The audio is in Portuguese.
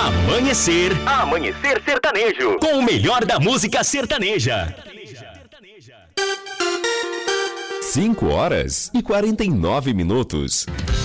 Amanhecer Sertanejo. Com o melhor da música sertaneja. 5 horas e 49 minutos.